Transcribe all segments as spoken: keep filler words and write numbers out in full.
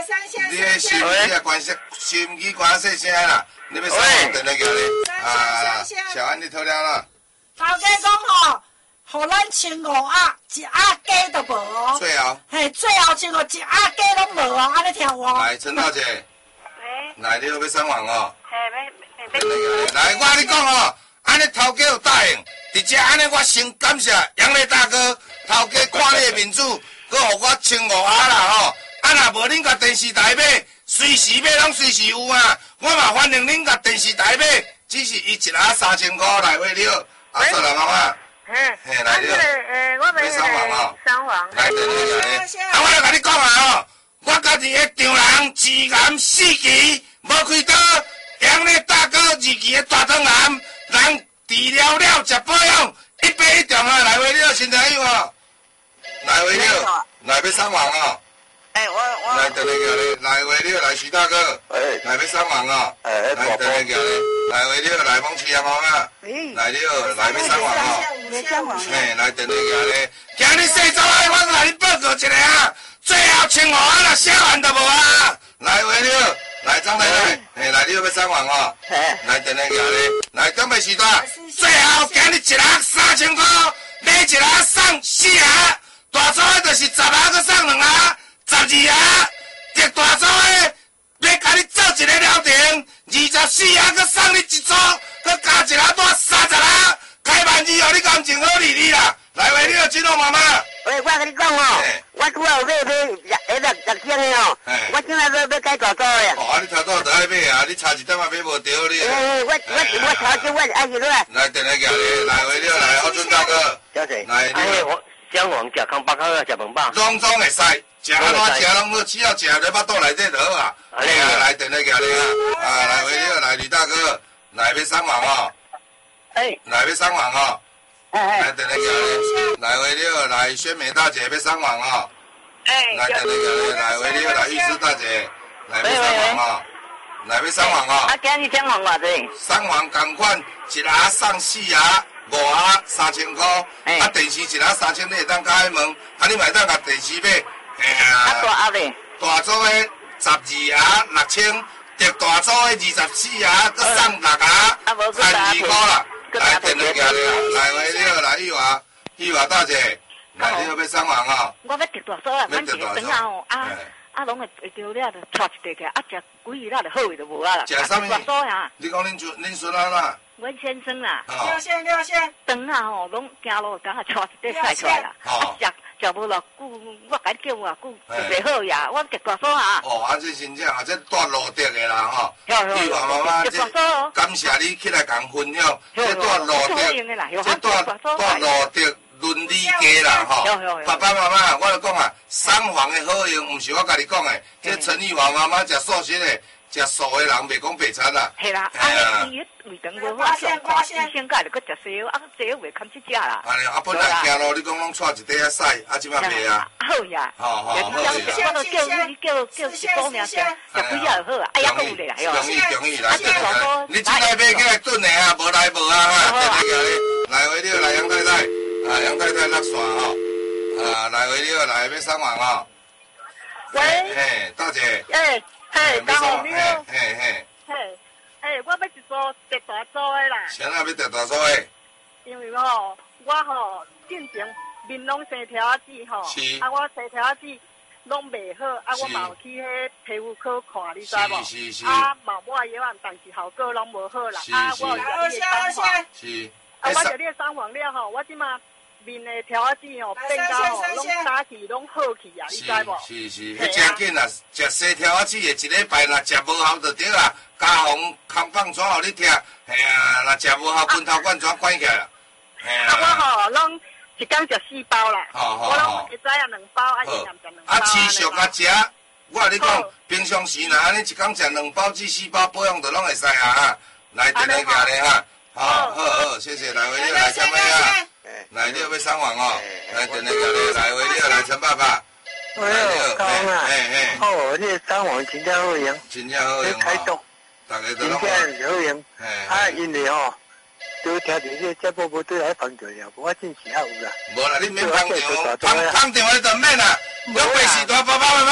你的收音机啊关声，收音机关细声啦。你要上网电话叫你啊，小安你讨了啦。 头家讲吼，互咱千五鸭，一鸭鸡都无哦。 最后。 嘿，最后千五一鸭鸡拢无哦，安尼听我。 来，陈大姐。喂。来，你要要上网哦。 嘿，要要要。 来，我跟你讲哦，安尼头家有答应，直接安尼我先感谢杨磊大哥，头家看你的面子，佮互我千五鸭啦吼。啊，若无恁甲电视台买，随时买拢随时有啊。我嘛欢迎恁甲电视台买，只是伊一鸭三千块来回了。啊，做人妈妈。 嘿， 嘿，来了。 诶，我买上网哦。 上网。 来，等你下啊，我来甲你讲啊吼，我家己的丈人自然四期无开刀，杨磊大哥二期的大肠癌，人治疗了食保养，一百一重啊，来回了，身体有无？来回了，来要上网哦。 哎，我我。 来，等你叫你，来回了，来徐大哥。哎。来要上网哦。哎，来等你叫你，来回了，来蒙奇阳王啊。来了，来要上网哦。嘿，来等你叫你，今日细早来，我来你报告一下啊。最后千五啊，那小完都无啊。来回了，来张太太，嘿，来你要上网哦。来等你叫你，来准备时段，最后今日一鸭三千块，买一鸭送四鸭，大组的就是十鸭搁送两鸭。十二鸭，这大组的要甲你做一个疗程，二十四鸭搁送你一组，搁加一鸭多三十鸭，开万二后你感情好哩哩啦。来喂，你要金龙妈妈。 喂，我跟你讲哦，我拄好买买六六六千的哦，我今仔要要改大组的。 哦，啊，你头早就爱买啊，你差一点仔买无着你。 哎，我我我头先我爱去了。 来，电话叫你，来喂，你来，好尊大哥。 小姐。 来， 你我姜黄食康巴康食饭饱。 拢总会使。食安怎食拢好，只要食在腹肚内底就好啊。哎呀，来电话叫你啊！啊，来回了，来吕大哥，来要上网哦。 哎。 来要上网哦。 哎。 来电话叫你，来回了，来宣美大姐要上网哦。 哎。 来电话叫你，来回了，来玉芝大姐，来要上网哦。来要上网哦。 啊，今日上网偌济？ 上网同款，一鸭送四鸭。五鸭三千块，啊电视一鸭三千，你会当开门，啊你嘛会当甲电视买。哎呀， 啊大鸭嘞？ 大组的十二鸭六千，特大组的二十四鸭，搁送六鸭，千二块啦。来电话叫你啦，来喂你好，来玉华，玉华大姐，来你要要上网哦。 我要特大组啊，反正等下吼啊啊，拢会会着了，就带一块起，啊食几日啦就好去就无啊啦。 食啥物？ 大组呀。 你讲恁孙恁孙仔啦？ 阮先生啦。 六线六线。 长啊吼，拢行路刚好带一块晒出来啦。啊食。食无偌久，我甲你叫偌久就袂好呀，我特大嫂啊。 哦，啊，这真正啊，这带路德的啦吼。 玉华妈妈，这感谢你起来共分享，这带路德，这带带路德伦理家啦吼。爸爸妈妈，我就讲啊，送房的好用，毋是我甲你讲的，这陈玉华妈妈食素食的。食素的人袂讲白餐啦。 系啦，啊，伊胃肠无好，上看医生，甲就搁食西药，啊，西药袂堪去食啦。 安尼，啊，本来行路，你讲拢带一块啊屎，啊，即摆袂啊。 好呀。好好好。我都叫你叫叫一包尔食，食几下就好啊。哎呀，够咧啦， 容易容易来，你今来买起来炖的啊，无来无啊哈。来来来，来回了，来杨太太，啊，杨太太落线吼，啊，来回了，来要上网吼。 喂。 嘿，大姐。 诶。嘿，大好你好。 嘿嘿。 嘿，嘿，我要一组特大组的啦。 啥啊要特大组的？ 因为吼，我吼进前面拢生条仔籽吼，啊，我生条仔籽拢袂好，啊，我嘛有去迄皮肤科看，你知无？ 是是是。 啊，嘛抹药啊，但是效果拢无好啦。啊，我有你的三黄。 是。 啊，我有你的三黄了吼，我即马。面的条仔籽吼，变到吼，拢打起拢好去啊，你知无？ 是是，迄真紧啊！食生条仔籽的一礼拜，若食无效就对啦。加红康放纸互你听，嘿啊，若食无效，罐头罐装关起来啦。嘿啊。啊，我吼拢一工食四包啦。好好好。我拢一早啊两包，啊一夜食两包。啊，持续啊食，我甲你讲，平常时若安尼一工食两包至四包，保养就拢会使啊哈。来，电话行咧哈。好好好，谢谢来回你来什么呀？来，你要上网哦！来，等那个来，回你来陈爸爸。 哎呦，高啊！嘿嘿。哦，你上网真正好用， 真正好用。 开动， 大家都真正好用。啊，因为吼，就听到这节目无对来放着了，我真是还有啦。 无啦，你免放着，放放着我就免啦。我背时段爸爸妈妈，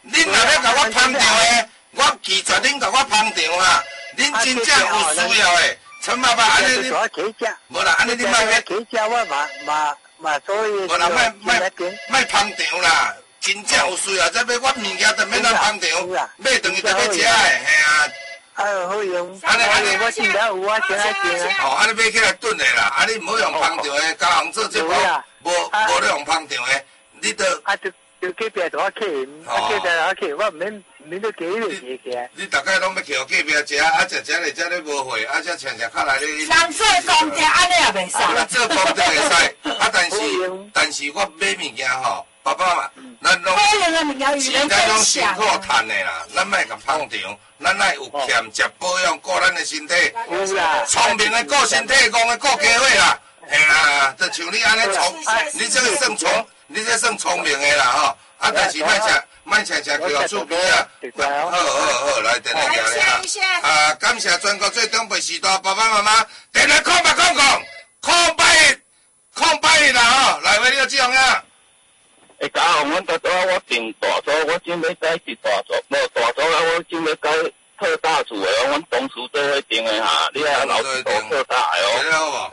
恁若要甲我捧场的，我拒绝恁甲我捧场啊！恁真正有需要的，陈爸爸安尼恁，无啦，安尼恁卖迄，我嘛嘛嘛所以， 无啦，卖卖卖捧场啦，真正有需要，再要我物件就免咱捧场，买等于就要食的，嘿啊。 啊，好用， 安尼安尼， 我现在有我先来订啊。 哦，安尼买起来炖的啦，啊你唔好用捧场的，加红做这无无无咧用捧场的，你都啊就就隔壁大客，啊隔壁大客，我唔免免都几个嘢嘅。 你大概拢要去隔壁食，啊食食咧食咧无货，啊才常常较来咧。 人做公店安尼也袂使。 啊做公店会使，啊但是但是我买物件吼，爸爸嘛，咱拢是咱拢辛苦赚的啦，咱莫甲捧场。咱爱有欠食保养，顾咱的身体。 有啦。 聪明的顾身体，戆的顾家伙啦。嘿啊，就像你安尼聪，你这个算聪，你这算聪明的啦吼。啊，但是莫食，莫食食叫厝边啊。好好好，来，电来交咧啊。啊，感谢全国最长辈时代爸爸妈妈，电来空白空空，空白空白啦吼，来为了这样啊。 会甲红，阮大早我订大组，我准备改去大组，无大组啊，我准备改特大组的，阮同事做伙订的哈，你啊老师做特大的哦。 食了无？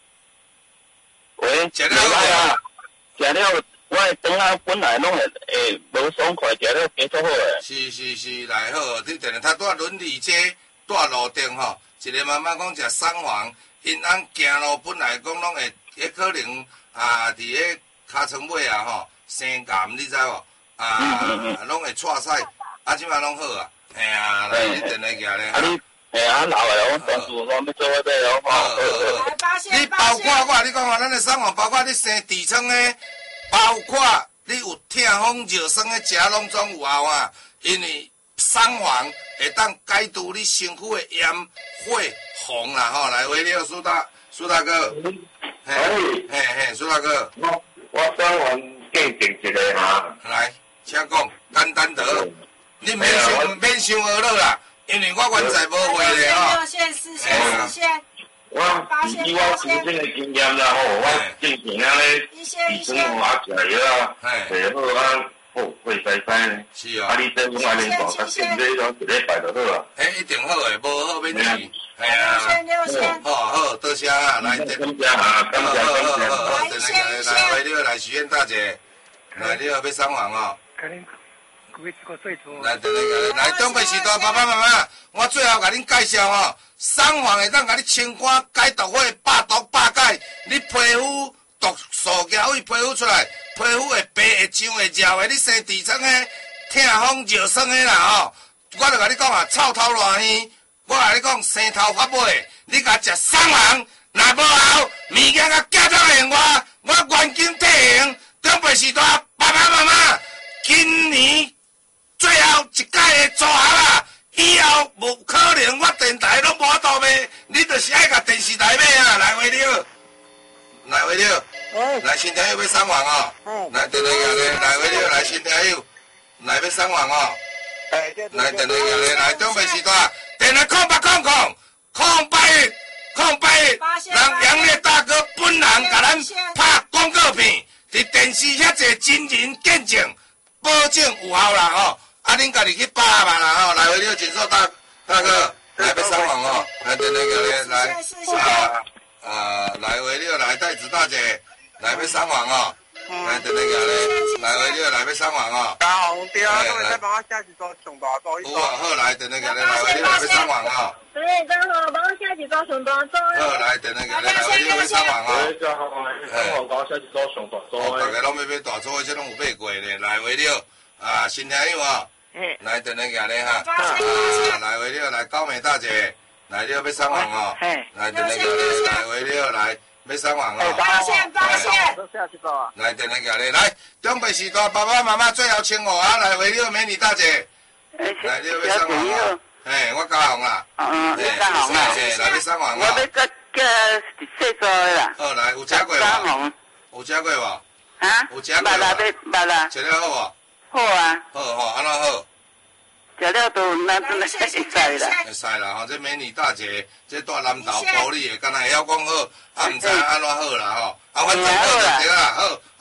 喂， 食了无？ 食了，我的肠啊本来拢会会无爽快，食了加足好诶。 是是是，来好，你定定他住伦理街，住路顶吼，一个妈妈讲食三黄，因翁行路本来讲拢会，迄可能啊，伫迄尻川尾啊吼。生癌你知无？啊，拢会错赛，啊，即摆拢好啊。嘿啊，来你定来行咧。 啊你，嘿啊老诶，阮同事我要做伙买哦。好好好。 你包括我，你讲话咱的生活，包括你生痔疮诶，包括你有痛风热酸诶，食拢总有效啊。因为三黄会当解除你身躯诶炎火红啦吼。来，为了苏大苏大哥，嘿嘿嘿，苏大哥， 我我三黄。鉴定一个哈， 来，请讲，简单得，你免想免想学了啦，因为我原在无会咧吼。 六线、四线、四线。 我以我亲身的经验啦吼，我进前啊咧，医生我食药啊，袂好啊，好会使使呢。 是哦。 啊，你这种安尼做，甲身体拢一礼拜就好啊。 嘿，一定好诶，无好免去。系啊。 六线、六线。 好好，多谢啊，来， 感谢啊，感谢感谢。 好好好，等下来，来，你来许愿大姐。来，你要要送黄哦。来，等下来，东北时代爸爸妈妈，我最后甲恁介绍哦，送黄会当甲你清肝解毒火、百毒百解，你皮肤毒素胶位皮肤出来，皮肤会白会痒会热的，你生痔疮的、痛风热酸的啦吼，我就甲你讲啊，臭头烂耳，我甲你讲生头发尾，你甲食送黄，若无效，物件甲寄到现我，我原金退现。东北时代爸爸妈妈，今年最后一届的组合啊，以后无可能我电台拢无法度卖，你就是爱甲电视台买啊！来为了，来为了，来新听友要送黄哦，来电来行咧，来为了来新听友，来要送黄哦，来电来行咧，来东北时代，电来空八空空空八一空八一，让杨烈大哥本人甲咱拍广告片。伫电视遐侪真人见证，保证有效啦吼！啊，恁家己去拍嘛啦吼！来，为了锦硕大大哥，来要送黄哦，来等那个来啊啊，来为了来太子大姐，来要送黄哦，来等那个咧，来为了来要送黄哦。 大红对啊，各位再帮我下几组上大组。 有啊，好来等那个咧，来为了来要送黄哦。 对，刚好帮我下几组上大组。 好来等那个咧，来为了要送黄哦。 对，刚好送黄帮我下几组上大组。 大家拢要买大组，这拢有买过咧，来为了啊新听友哦。来等那个咧哈，啊来为了来高美大姐，来了要送黄哦，来等那个咧，来为了来要送黄哦， 八线八线， 来等那个咧，来东北时代爸爸妈妈最后请我啊，来为了美女大姐，来了要送黄哦，嘿，我加红啦， 嗯，加红啦， 嘿，来要送黄哦， 我要加加细组啦， 好来有吃过无？有吃过无？ 啊？ 有吃过无？ 捌啦，要捌啦， 吃了好无？ 好啊， 好好，安怎好？ 食了都那真会使啦。 会使啦，吼！这美女大姐，这大南投埔里的，敢若会晓讲好，啊，毋知安怎好啦，吼！啊，反正好就对啦，好，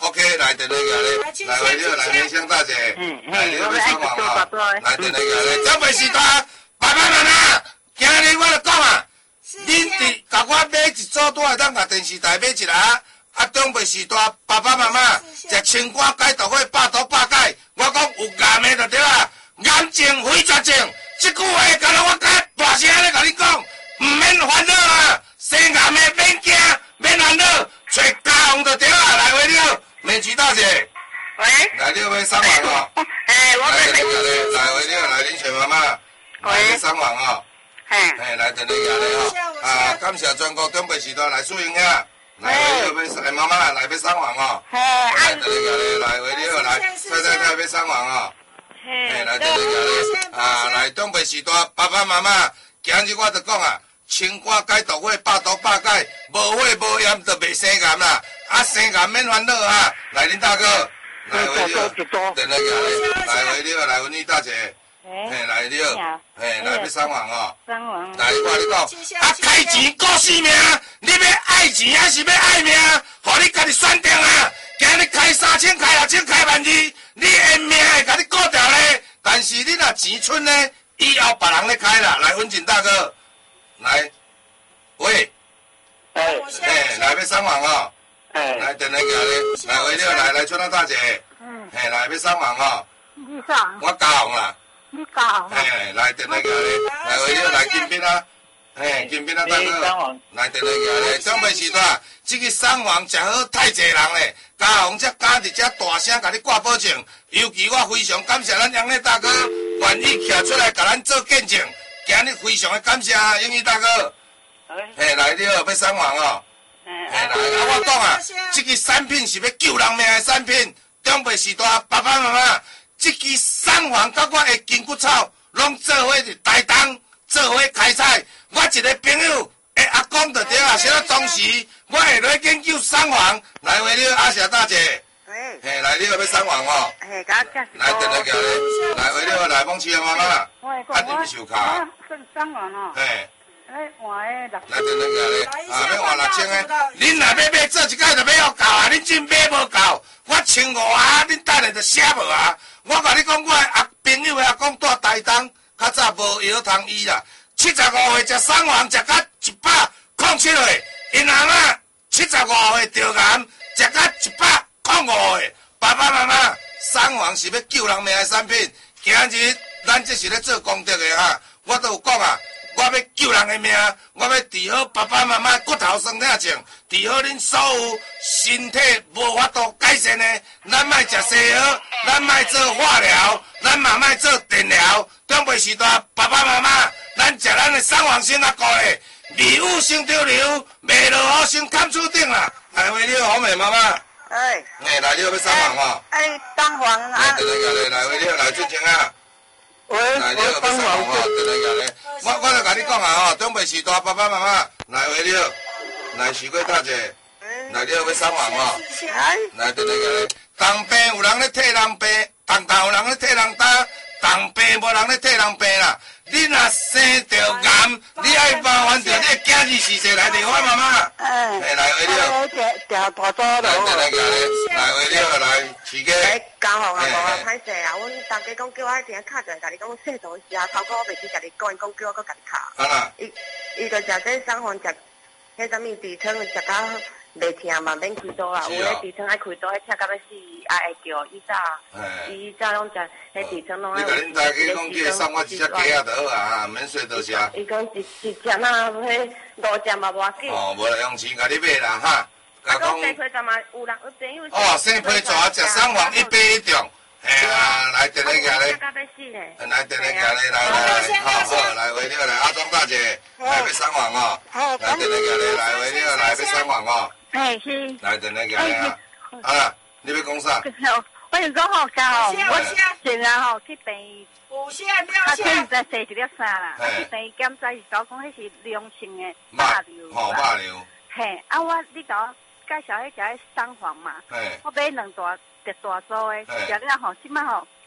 OK， 来电话过来，来回了，来梅香大姐，来你要要上网哦，来电话过来，准备时段，爸爸妈妈，今日我就讲啊，恁伫甲我买一组都会当甲电视台买一下，啊，准备时段，爸爸妈妈食青瓜解毒血，百毒百解，我讲有癌的就对啦，癌症非绝症，这句话敢若我甲大声咧甲你讲，唔免烦恼啊，生癌的免惊，免烦恼，找家红就对啦，来回了。美琪大姐， 喂， 来你要上网哦。 哎，我来电话来，来回了，来林雪妈妈，来上网哦。 嘿， 哎，来电话来哦。啊，感谢全国准备时段来输赢呀。来回了要，妈妈来要上网哦。 嘿， 来电话来，来回了来，太太太要上网哦。嘿，来电话来，啊，来准备时段，爸爸妈妈，今日我就讲啊。青瓜解毒血，百毒百解，无血无炎就袂生癌啦。啊，生癌免烦恼啊！来，林大哥，来回了，电话过来，来回了，来文妮大姐，嘿，来了，嘿，来要上网哦。 上网。 来，我你讲，啊，开钱顾性命，你要爱钱还是要爱命？互你家己选定啊！今日开三千，开六千，开万二，你的命会甲你顾掉咧。但是你若钱剩咧，以后别人咧开啦。来，文锦大哥。来，喂， 哎， 哎，来要上网哦，哎，来电话过来，来回了，来来春兰大姐，嗯，哎，来要上网哦， 你上， 我加红啦， 你加红， 哎，来电话过来，来回了，来金边啊，哎，金边啊大哥，来电话过来，准备时段，这个上网真好，太济人咧，加红才敢伫遮大声甲你挂保证，尤其我非常感谢咱杨丽大哥愿意徛出来甲咱做见证。今日非常的感谢啊，英语大哥。嘿，来了要上网哦。嘿，来，啊，我讲啊，这个产品是要救人命的产品，准备时段，爸爸妈妈，这个上网甲我的金骨草，拢做伙台东，做伙开采。我一个朋友的阿公就对啊，是了当时我会来研究上网，来为了阿霞大姐。嘿，来了要上网哦。嘿， 甲来电话过来，来为了来帮亲妈妈，啊，你要收卡。 上网哦。 嘿。 哎，换诶六。 来电话过来，啊，要换六千诶。恁若要买做一届就买要够啊，恁真买无够，我千五啊，恁等下就写无啊。我甲你讲，我阿朋友诶阿公住台东，较早无药通医啦。七十五岁食上网，食到一百零七岁，因阿嬷七十五岁得癌，食到一百。空五的爸爸妈妈，上网是要救人命的产品。今日咱这是咧做功德的哈，我都有讲啊，我要救人的命，我要治好爸爸妈妈骨头酸痛症，治好恁所有身体无法度改善的。咱莫食西药，咱莫做化疗，咱嘛莫做电疗。准备时段，爸爸妈妈，咱食咱的上网先阿哥嘞，味有先着流，未落好先砍厝顶啦。来为了好美妈妈。哎，哎，来了要上网哦。 哎，上网啊！ 来，等下来，来回了，来进前啊。 喂， 来了要上网哦，等下来，我我就甲你讲啊哦，准备时段，爸爸妈妈来回了，来徐贵大姐，来了要上网哦。来，等下来，当病有人咧替人病，当头有人咧替人担，当病无人咧替人病啦。你若生着癌，你爱麻烦着你的囝儿是谁来电话妈妈？哎，来回了。 调大组咯。 来，来来来回了，来徐哥。 哎，刚好啊，无歹势啊，阮大家讲叫我一定卡出来，甲你讲细图时啊，头壳我袂记甲你讲，伊讲叫我搁甲你卡。 啊啦。 伊伊就食这上饭食，迄啥物痔疮食到袂疼嘛，免开刀啦。有迄痔疮爱开刀，迄赤到要死，啊会叫伊早，伊早拢食迄痔疮拢爱。 你甲恁大家讲叫送我一只鸡仔就好啊，免洗多食。 伊讲一一只呐，迄五只嘛无要紧。 哦，无来用钱甲你买啦哈。 啊，讲生皮怎嘛有人有朋友。 哦，生皮蛇食上网一杯一中。嘿啊，来电话过来。来电话过来，来来，好好，来回了来，阿庄大姐，来要上网哦。来电话过来，来回了来要上网哦。 哎是。 来电话过来啊！啊，你要讲啥？ 我是讲吼，家吼，我现在吼去病， 有线了啊，现在洗一粒衫啦，啊去病检查是讲讲迄是良性的肉瘤，吼肉瘤。 嘿，啊我你甲我介绍迄只上网嘛，我买两大特大组的，食了吼，即摆吼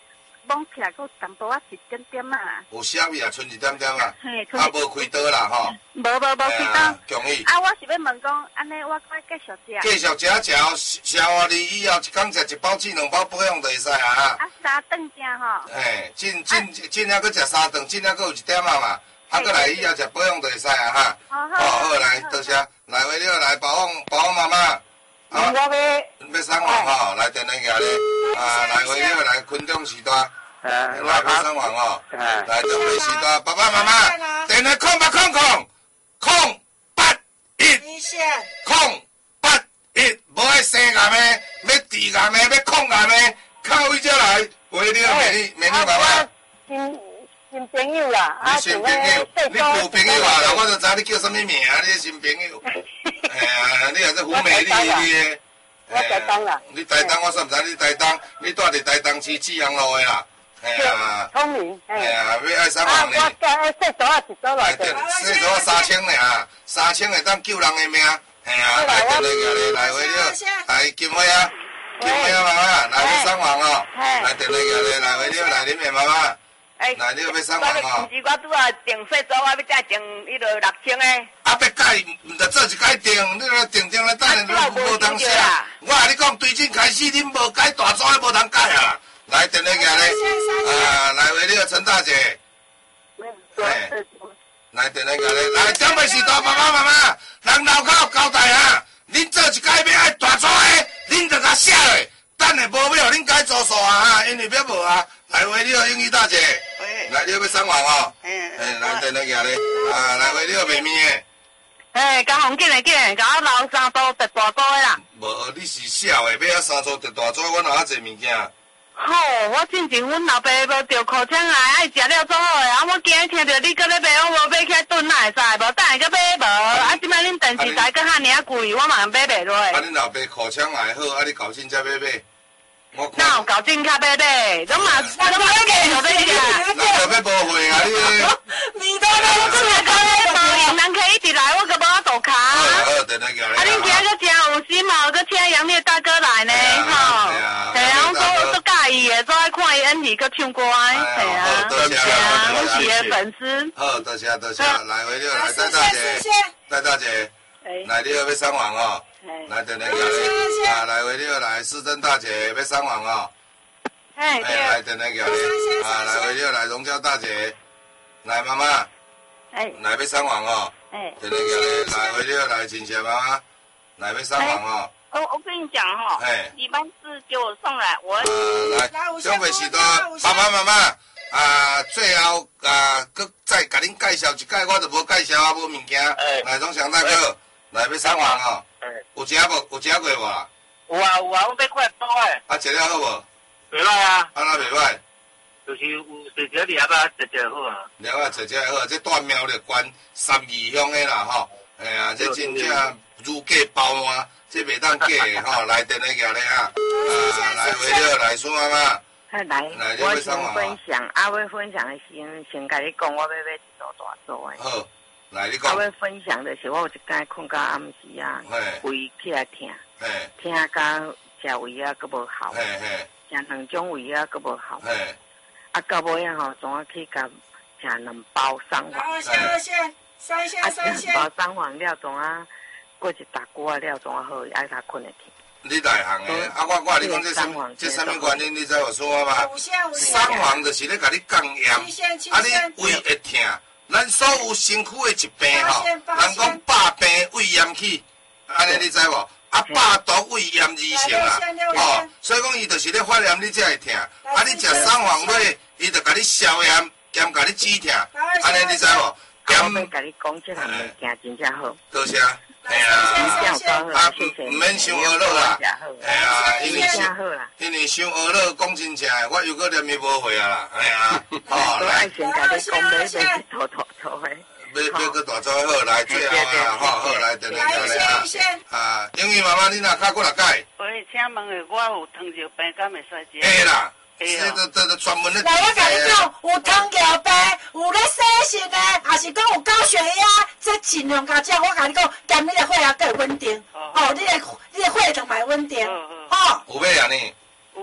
摸起来佫淡薄仔一点点啊。 有啥物啊？剩一点点啊？啊，无开刀啦吼。 无无无开刀。 恭喜。 啊，我是要问讲，安尼我该继续食。 继续食食，食完你以后一工食一包至两包保养就会使啊哈。 啊，三顿食吼。 嘿，进进进了佫食三顿，进了佫有一点啊嘛。啊，过来以后食保养就会使啊哈。 好好，好来，多谢。来，为了来保养保养妈妈。 啊，我要要送完吼，来电来个咧。啊，来为了来群众时代。来要送完哦。来准备时代，爸爸妈妈，电来空八空空空八一空八一，无爱生癌的，要治癌的，要抗癌的，靠位才来。为了美丽美丽妈妈。 新朋友啦， 你新朋友，你旧朋友啊，我就知你叫什么名啊？你新朋友，哎呀，你也是胡美丽的。 我台东啦。 你台东我算唔知你台东，你住伫台东市紫阳路的啦。哎呀。 聪明。 哎呀，要爱三万呢。 啊，我加细组啊，一组来对，细组啊三千尔，三千会当救人的命。哎呀，来来来来，为了来金辉啊，金辉啊妈妈，来要三万哦，来电来个来为了来恁的妈妈。哎，来你要要送完哦。 毋是我拄啊订细组，我要再订迄落六千的。 啊，要改，毋着做一改订，你若订订咧等下你无通写。我甲你讲，对阵开始恁无改大组的无通改啊。来，电咧个咧，啊，来为了陈大姐。哎，来电咧个咧，来准备时代，爸爸妈妈，人脑壳有交代啊，恁做一改要爱大组的，恁着甲写落。等下无要，恁改做数啊哈，因为要无啊。来为了英语大姐，来你要送完哦。哎，来电来个咧，啊，来为了妹妹的。 哎，甲红紧的紧，甲我留三组特大组的啦。 无，你是小的，要啊三组特大组，我哪遐济物件。 好，我进前阮老爸无着口腔癌，爱食了做好的，啊，我今日听着你搁咧卖，我无买起来炖哪会使？无等下搁买无，啊，即摆恁电视台搁遐尔贵，我嘛买袂落。啊， 恁老爸口腔癌好，啊，你搞钱才买买。 哪有搞进卡买买？拢嘛，拢嘛给有买食。那就要无会啊你。 你都来这个搞咧无用，人客一直来，我搁无法度卡。 好，好，等下叫你。 啊，恁今日搁真有心哦，搁请杨烈大哥来呢，吼。系啊，我都都介意的，都爱看伊演戏搁唱歌，系啊， 多谢啊，我是的粉丝。 好，多谢多谢，来回了，来戴大姐，戴大姐，来你要送完哦。来，等下叫你，啊，来为了来市政大姐要送完哦。 哎， 来，等下叫你，啊，来为了来荣娇大姐，来妈妈， 哎， 来要送完哦。 哎， 等下叫你，来为了来亲戚妈妈，来要送完哦。 我我跟你讲哈，你们是给我送来，我呃来，准备时段，爸爸妈妈，啊，最后啊，佮再甲恁介绍一届，我就无介绍啊，无物件，来种上大哥，来要送完哦。有食无？有食过无啦？ 有啊有啊，我买块包诶。 啊，食了好无？ 袂歹啊。 啊，哪袂歹？ 就是有食食粒啊，食食好啊。 粒啊，食食好，这断苗栗县三义乡诶啦吼。哎呀，这真正如价包换，这袂当假诶吼。来电来叫你啊，啊，来为了来孙妈妈。 来，我先分享，啊，我分享的先先甲你讲，我要买一组大组诶。 好。来，你讲。 我要分享的是，我有一天困到暗时啊，胃起来痛，痛到食胃啊，佫无好，食两种胃啊，佫无好，啊，到尾啊吼，总啊去甲食两包三黄， 三线，三线，三线， 两包三黄了，总啊过一大锅啊了，总啊好，爱他困会去。 你内行诶，啊，我我你讲这什么？这什么原因？你知有说吗？三黄就是咧甲你降盐，啊，你胃会痛。咱所有身躯的疾病吼，人讲百病胃炎起，安尼你知无？啊，百毒胃炎二成啊，吼，所以讲伊就是咧发炎，你才会痛。啊，你食三黄类，伊就甲你消炎，兼甲你止痛，安尼你知无？ 兼我甲你讲，这项物件真正好。 多谢。哎呀，啊，唔免伤饿了啦。哎呀，因为因为伤饿了，讲真正，我又搁念伊无会啊啦。哎呀， 哦，来。先甲你讲，买买拖拖拖的。 买买个大组好，来最后啊，好好来，等下来啊。啊，英语妈妈，你若考过六届？ 喂，请问诶，我有糖尿病，敢会使食？ 会啦。这都都都专门咧。 来，我甲你讲，有糖尿病，有咧洗肾诶，也是讲有高血压，这尽量甲食。我甲你讲，兼你的血压够稳定，哦，你的你的血糖嘛稳定，哦。 有买啊你？ 有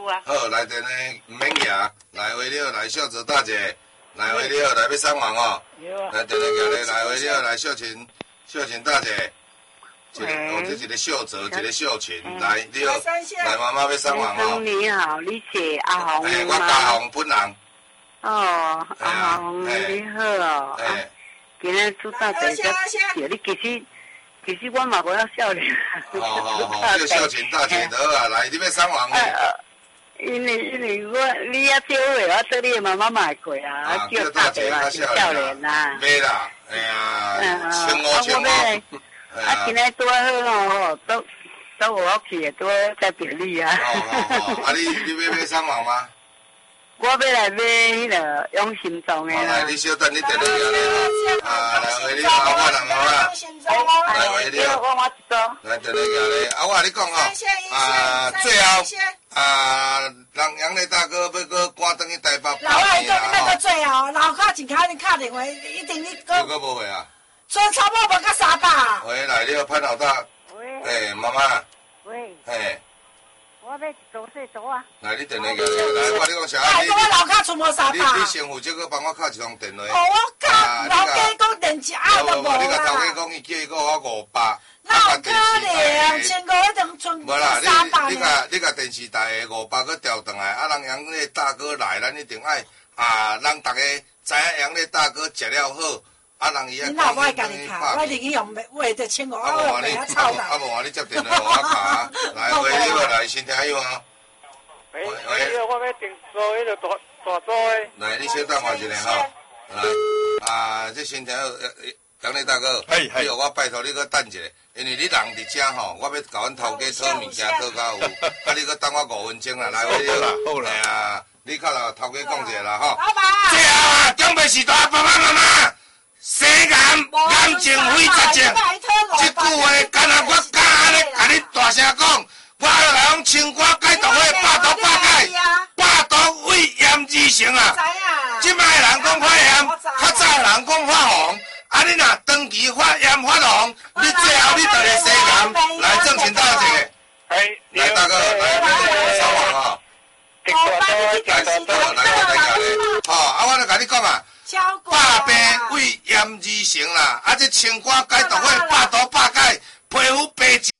有啊。 好，来电的唔免行，来回了，来秀泽大姐，来回了，来要送房哦。有啊。来电的行咧，来回了，来秀琴，秀琴大姐。一个哦，这一个秀泽，一个秀琴，来你好，来妈妈要送房哦。 你好，你是阿红吗？ 哎，我阿红本人。 哦，阿红你好哦。哎。今日祝大家个，你其实其实我嘛无要少年。 好好好，叫秀琴大姐得啊，来你要送房呢？ 因为因为我你遐少话，我做你妈妈嘛会过啊，叫大姐嘛是少年啦。 没啦，哎呀，请我请我。 啊，今日拄好吼，都都我去的都在别里啊。 哦哦哦，啊你你要买送房吗？ 我要来买迄个永心庄的啦。 来，你小等你等下咧，啊，来回你阿我人好啦，来回你，来等下咧，啊我跟你讲吼，啊最后啊，人杨丽大哥要搁赶转去台北。 老外讲你要搁最后，老卡真卡你敲电话，一定你搁。 又搁无回啊？ 所以差不多无到三百。 喂，来了，潘老大。喂。哎，妈妈。 喂。 哎。 我要做细做啊！ 来，你电话过来，来，我跟你讲啥？ 哎，我楼骹出无三百。 你你先负责，搁帮我敲一通电话。 哦，我敲，老家讲电池啊都无啦。 你甲头家讲，伊叫伊给我五百。 那有可能，千五一定存三百。 你甲你甲电视台的五百搁调转来，啊，人杨丽大哥来，咱一定爱啊，让大家知影杨丽大哥食了好。啊，人伊啊， 你老我家己卡，我宁愿用话就千五，我用袂啊臭啦。 啊，无话你接电话我卡，来，喂，你好，来，先听有啊。 喂，喂，我要订做迄个大大桌的。 来，你先等我一下哈。来，啊，这先听杨丽大哥，你我拜托你搁等一下，因为你人伫遮吼，我要甲阮头家讨物件讨到有，啊，你搁等我五分钟啦，来，喂，你好，好啦，哎呀，你较老头家讲者啦，吼。 老板。 最后啊，准备是大爸爸妈妈。生癌、癌症、肺结症，这句话敢若我敢安尼甲你大声讲，我来用青瓜解毒会百毒百解，百毒胃炎二成啊！即摆人讲发炎，较早人讲发红，啊你若长期发炎发红，你最后你就会生癌。来，正请大姐，来大哥，来收网啊！来，来，来，来，好，啊，我来甲你讲啊。百病胃炎二成啦，啊！这青瓜解毒会百毒百解，皮肤白。